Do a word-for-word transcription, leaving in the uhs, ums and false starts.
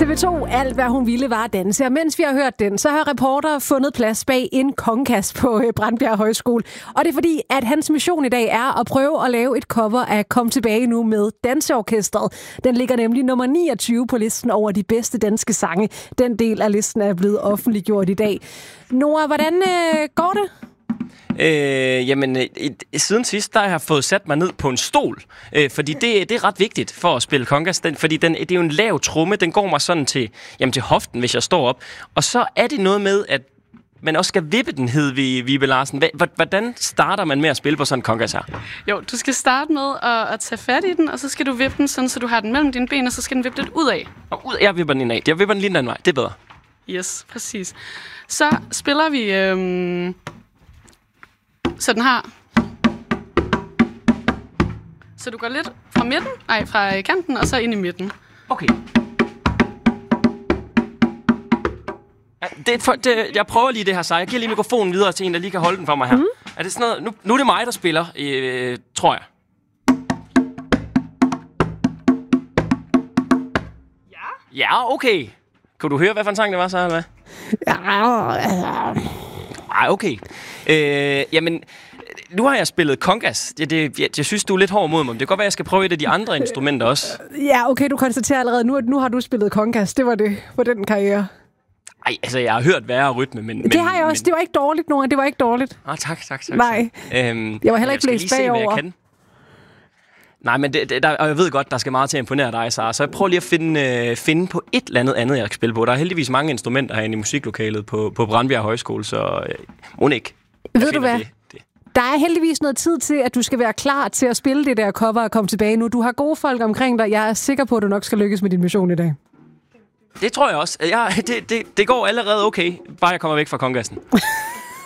T V to, alt hvad hun ville var at danse. Og mens vi har hørt den, så har reporter fundet plads bag en kongas på Brandbjerg Højskole. Og det er fordi, at hans mission i dag er at prøve at lave et cover af Kom tilbage nu med Danseorkestret. Den ligger nemlig nummer niogtyve på listen over de bedste danske sange. Den del af listen er blevet offentliggjort i dag. Nora, hvordan øh, går det? Øh, jamen, øh, siden sidst, der har jeg fået sat mig ned på en stol, øh, fordi det, det er ret vigtigt for at spille congas, den, fordi den, det er jo en lav tromme, den går mig sådan til, jamen, til hoften, hvis jeg står op. Og så er det noget med, at man også skal vippe den, hed vi, Vibe Larsen. Hvordan starter man med at spille på sådan en congas her? Jo, du skal starte med at, at tage fat i den, og så skal du vippe den sådan, så du har den mellem dine ben, og så skal den vippe lidt ud af. Og ud, jeg vipper den ind af. Jeg vipper den lige den anden vej. Det er bedre. Yes, præcis. Så spiller vi... Øhm Så den har... Så du går lidt fra midten, nej, fra kanten, og så ind i midten. Okay. Det, for, det, jeg prøver lige det her, så jeg giver lige mikrofonen videre til en, der lige kan holde den for mig her. Mm. Er det sådan noget? Nu, nu er det mig, der spiller, øh, tror jeg. Ja. Ja, okay. Kan du høre, hvad for en sang det var så, eller hvad? Ja, Ej, okay. Øh, jamen, nu har jeg spillet congas. Det, det, jeg, jeg synes, du er lidt hård mod mig. Det kan godt være, jeg skal prøve et af de andre instrumenter også. Ja, okay, du konstaterer allerede nu, at nu har du spillet congas. Det var det for den karriere. Ej, altså, jeg har hørt værre rytme, men... Det har jeg også. Men... Det var ikke dårligt, Nora. Det var ikke dårligt. Ah, tak, tak, tak. Nej. Øhm, jeg var heller ikke blæst bagover. Nej, men det, det, der, og jeg ved godt, der skal meget til at imponere dig, Sara. Så jeg prøver lige at finde, øh, finde på et eller andet andet, jeg kan spille på. Der er heldigvis mange instrumenter herinde i musiklokalet på, på Brandbjerg Højskole, så øh, må ikke. Ved du hvad? Det, det. Der er heldigvis noget tid til, at du skal være klar til at spille det der cover og komme tilbage nu. Du har gode folk omkring dig. Jeg er sikker på, at du nok skal lykkes med din mission i dag. Det tror jeg også. Jeg, det, det, det går allerede okay, bare jeg kommer væk fra kongassen.